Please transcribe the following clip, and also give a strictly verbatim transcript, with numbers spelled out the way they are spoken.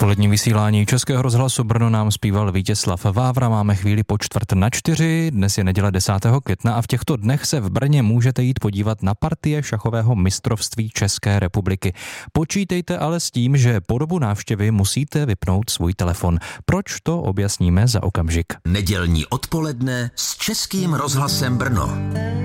Odpolední vysílání Českého rozhlasu Brno nám zpíval Vítězslav Vávra. Máme chvíli po čtvrt na čtyři, dnes je neděle desátého května a v těchto dnech se v Brně můžete jít podívat na partie šachového mistrovství České republiky. Počítejte ale s tím, že po dobu návštěvy musíte vypnout svůj telefon. Proč, to objasníme za okamžik. Nedělní odpoledne s Českým rozhlasem Brno.